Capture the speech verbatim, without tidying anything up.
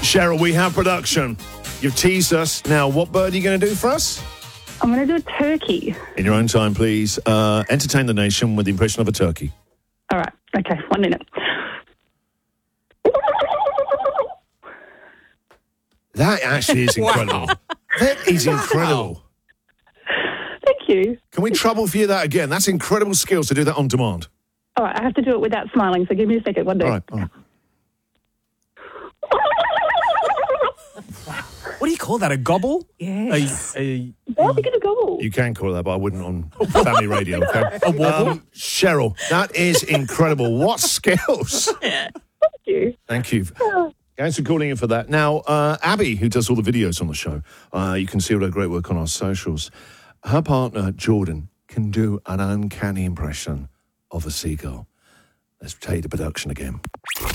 Cheryl, we have production. You've teased us. Now, what bird are you going to do for us? I'm going to do a turkey. In your own time, please. Uh, entertain the nation with the impression of a turkey. All right. Okay, one minute. That actually is incredible. Wow. That is incredible. Thank you. Can we trouble for you that again? That's incredible skills to do that on demand. All right, I have to do it without smiling, so give me a second. One day. All right, all right. What do you call that? A gobble? Yes. A, a, Why are we going to gobble? You can call it that, but I wouldn't on family radio, okay? a wobble? Um, Cheryl, that is incredible. What skills? Thank you. Thank you. Thanks for calling in for that. Now, uh, Abby, who does all the videos on the show, uh, you can see all her great work on our socials. Her partner, Jordan, can do an uncanny impression of a seagull. Let's take the production again.